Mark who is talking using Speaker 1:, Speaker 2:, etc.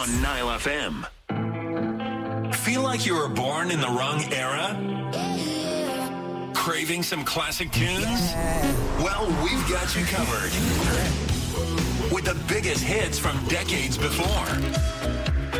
Speaker 1: on Nile FM. Feel like you were born in the wrong era? Craving some classic tunes? Well, we've got you covered with the biggest hits from decades before.